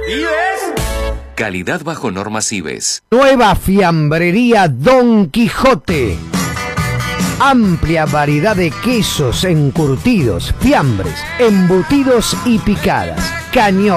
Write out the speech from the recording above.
¿Ibes? Calidad bajo normas IBES. Nueva fiambrería Don Quijote. Amplia variedad de quesos encurtidos, fiambres, embutidos y picadas. Cañón.